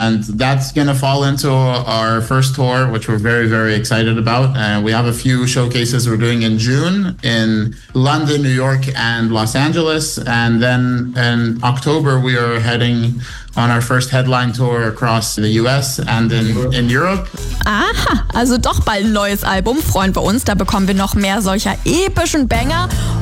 And that's going to fall into our first tour, which we're very, very excited about. And we have a few showcases we're doing in June in London, New York, and Los Angeles. And then in October, we are heading on our first headline tour across the US and in Europe. Aha, also doch bald ein neues Album, freuen wir uns. Da bekommen wir noch mehr solcher epischen Banger.